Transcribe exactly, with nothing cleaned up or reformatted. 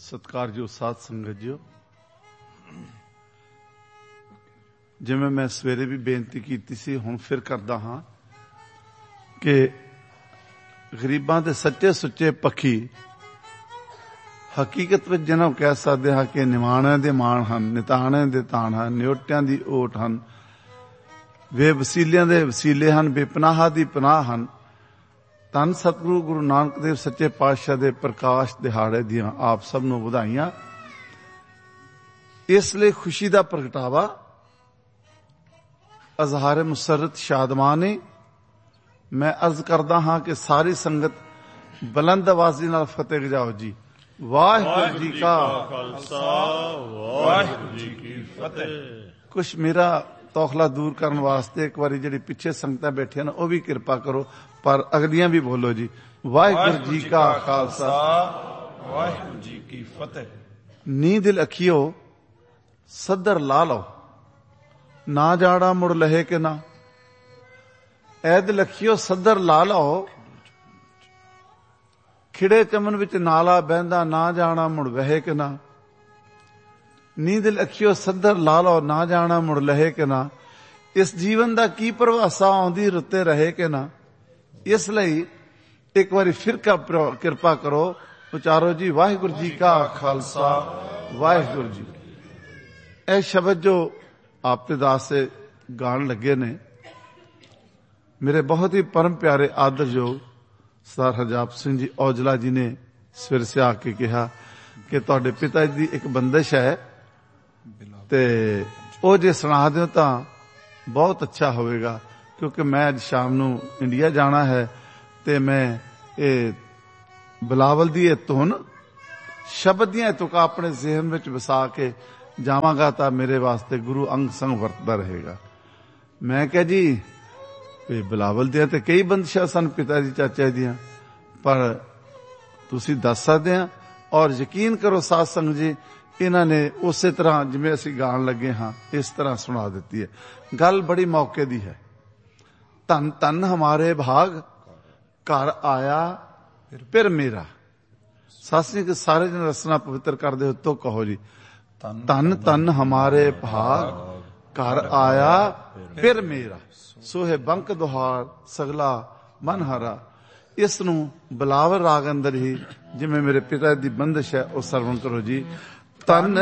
ਸਤਿਕਾਰਯੋਗ ਸਾਧ ਸੰਗਤ ਜੀਓ, ਜਿਵੇਂ ਮੈਂ ਸਵੇਰੇ ਵੀ ਬੇਨਤੀ ਕੀਤੀ ਸੀ, ਹੁਣ ਫਿਰ ਕਰਦਾ ਹਾਂ ਕਿ ਗਰੀਬਾਂ ਦੇ ਸੱਚੇ ਸੁੱਚੇ ਪੱਖੀ ਹਕੀਕਤ ਵਿੱਚ ਜਿਹਨਾਂ ਨੂੰ ਕਹਿ ਸਕਦੇ ਹਾਂ ਕਿ ਨਿਮਾਣਿਆਂ ਦੇ ਮਾਣ ਹਨ, ਨਿਤਾਣਿਆਂ ਦੇ ਤਾਣ ਹਨ, ਨਿਉਟਿਆਂ ਦੀ ਓਟ ਹਨ, ਬੇਵਸੀਲਿਆਂ ਦੇ ਵਸੀਲੇ ਹਨ, ਬੇਪਨਾਹਾਂ ਦੀ ਪਨਾਹ ਹਨ। ਧੰਨ ਸਤਿਗੁਰੂ ਗੁਰੂ ਨਾਨਕ ਦੇਵ ਸੱਚੇ ਪਾਤਸ਼ਾਹ ਦੇ ਪ੍ਰਕਾਸ਼ ਦਿਹਾੜੇ ਦੀਆਂ ਆਪ ਸਭ ਨੂੰ ਵਧਾਈਆਂ। ਇਸ ਲਈ ਖੁਸ਼ੀ ਦਾ ਪ੍ਰਗਟਾਵਾ ਅਜ਼ਹਾਰੇ ਮੁਸਰਤ ਸ਼ਾਦਮਾਨੀ ਮੈਂ ਅਰਜ਼ ਕਰਦਾ ਹਾਂ ਕਿ ਸਾਰੀ ਸੰਗਤ ਬੁਲੰਦ ਆਵਾਜ਼ੀ ਨਾਲ ਫਤਿਹ ਗਜਾਓ ਜੀ। ਵਾਹਿਗੁਰੂ ਜੀ ਕਾ ਖਾਲਸਾ, ਵਾਹਿਗੁਰੂ ਜੀ ਕੀ ਫਤਿਹ। ਕੁਛ ਮੇਰਾ ਤੌਖਲਾ ਦੂਰ ਕਰਨ ਵਾਸਤੇ ਇੱਕ ਵਾਰੀ ਜਿਹੜੀ ਪਿੱਛੇ ਸੰਗਤਾਂ ਬੈਠੀਆਂ ਨੇ ਉਹ ਵੀ ਕਿਰਪਾ ਕਰੋ, ਪਰ ਅਗਲੀਆਂ ਵੀ ਬੋਲੋ ਜੀ। ਵਾਹਿਗੁਰੂ ਜੀ ਕਾ ਖਾਲਸਾ, ਵਾਹਿਗੁਰੂ ਜੀ ਕੀ ਫਤਿਹ। ਨੀ ਦਿਲ ਅਖੀਓ ਸੱਦਰ ਲਾ ਲਓ, ਨਾ ਜਾਣਾ ਮੁੜ ਲਹੇ ਕਿ ਨਾ। ਐ ਦਿਲ ਅਖੀਓ ਸੱਦਰ ਲਾ ਲਓ, ਖਿੜੇ ਚਮਨ ਵਿੱਚ ਨਾਲਾ ਬਹਿੰਦਾ, ਨਾ ਜਾਣਾ ਮੁੜ ਵਹੇ ਕਿ ਨਾ। ਨੀ ਦਿਲ ਅਖੀਓ ਸੱਦਰ ਲਾ ਲਓ, ਨਾ ਜਾਣਾ ਮੁੜ ਲਹੇ ਕਿ ਨਾ। ਇਸ ਜੀਵਨ ਦਾ ਕੀ ਪ੍ਰਵਾਸਾ ਆਉਂਦੀ ਰੁੱਤੇ ਰਹੇ ਕਿ ਨਾ। ਇਸ ਲਈ ਇੱਕ ਵਾਰੀ ਫਿਰ ਕਿਰਪਾ ਕਰੋ, ਉਚਾਰੋ ਜੀ ਵਾਹਿਗੁਰੂ ਜੀ ਕਾ ਖਾਲਸਾ, ਵਾਹਿਗੁਰੂ ਜੀ। ਇਹ ਸ਼ਬਦ ਜੋ ਆਪ ਤੇ ਦਾਸੇ ਗਾਣ ਲੱਗੇ ਨੇ, ਮੇਰੇ ਬਹੁਤ ਹੀ ਪਰਮ ਪਿਆਰੇ ਆਦਰਯੋਗ ਸਰਦਾਰ ਹਰਜਾਪ ਸਿੰਘ ਜੀ ਔਜਲਾ ਜੀ ਨੇ ਸਵੇਰ ਸੇ ਆ ਕੇ ਕਿਹਾ ਕਿ ਤੁਹਾਡੇ ਪਿਤਾ ਜੀ ਦੀ ਇੱਕ ਬੰਦਿਸ਼ ਹੈ ਤੇ ਉਹ ਜੇ ਸੁਣਾ ਦਿਓ ਤਾਂ ਬਹੁਤ ਅੱਛਾ ਹੋਵੇਗਾ, ਕਿਉਂਕਿ ਮੈਂ ਅੱਜ ਸ਼ਾਮ ਨੂੰ ਇੰਡੀਆ ਜਾਣਾ ਹੈ ਤੇ ਮੈਂ ਇਹ ਬਿਲਾਵਲ ਦੀ ਇਹ ਧੁਨ ਸ਼ਬਦ ਦੀਆਂ ਤੁਕਾਂ ਆਪਣੇ ਜ਼ਿਹਨ ਵਿੱਚ ਵਸਾ ਕੇ ਜਾਵਾਂਗਾ ਤਾਂ ਮੇਰੇ ਵਾਸਤੇ ਗੁਰੂ ਅੰਗ ਸੰਗ ਵਰਤਦਾ ਰਹੇਗਾ। ਮੈਂ ਕਿਹਾ ਜੀ ਇਹ ਬਿਲਾਵਲ ਦੀਆਂ ਤੇ ਕਈ ਬੰਦਿਸ਼ਾਂ ਸਨ ਪਿਤਾ ਜੀ ਚਾਚਾ ਦੀਆਂ, ਪਰ ਤੁਸੀਂ ਦੱਸ ਸਕਦੇ ਆ। ਔਰ ਯਕੀਨ ਕਰੋ ਸਾਧ ਸੰਗਤ ਜੀ, ਇਹਨਾਂ ਨੇ ਉਸੇ ਤਰ੍ਹਾਂ ਜਿਵੇਂ ਅਸੀਂ ਗਾਣ ਲੱਗੇ ਹਾਂ ਇਸ ਤਰ੍ਹਾਂ ਸੁਣਾ ਦਿੱਤੀ ਹੈ। ਗੱਲ ਬੜੀ ਮੌਕੇ ਦੀ ਹੈ। ਧੰਨ ਧੰਨ ਹਮਾਰੇ ਭਾਗ, ਘਰ ਆਇਆ ਫਿਰ ਮੇਰਾ। ਸਾਸੀ ਕੇ ਸਾਰੇ ਜਨ ਰਸਨਾ ਪਵਿੱਤਰ ਕਰਦੇ ਹੋ ਤੋ ਕਹੋ ਜੀ, ਧੰਨ ਧੰਨ ਹਮਾਰੇ ਭਾਗ, ਘਰ ਆਇਆ ਫਿਰ ਮੇਰਾ। ਸੋਹੇ ਬੰਕ ਦੁਹਾਰ ਸਗਲਾ ਮਨ ਹਰਾ। ਇਸ ਨੂੰ ਬਿਲਾਵਲ ਰਾਗ ਅੰਦਰ ਹੀ ਜਿਵੇਂ ਮੇਰੇ ਪਿਤਾ ਦੀ ਬੰਦਿਸ਼ ਹੈ ਉਹ ਸਰਵਣ ਕਰੋ ਜੀ। ਧੰਨ